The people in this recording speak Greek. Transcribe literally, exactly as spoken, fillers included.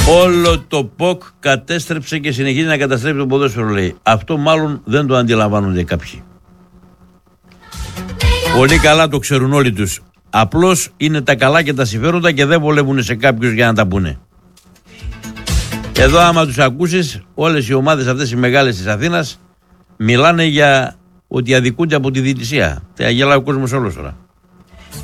Όλο το ΠΟΚ κατέστρεψε και συνεχίζει να καταστρέψει το ποδόσφαιρο, λέει. Αυτό μάλλον δεν το αντιλαμβάνονται κάποιοι. Πολύ καλά το ξέρουν όλοι τους. Απλώς είναι τα καλά και τα συμφέροντα και δεν βολεύουν σε κάποιους για να τα πούνε. Εδώ άμα τους ακούσεις, όλες οι ομάδες αυτές οι μεγάλες της Αθήνας μιλάνε για ότι αδικούνται από τη διαιτησία. Τα γελάει ο κόσμος όλος τώρα.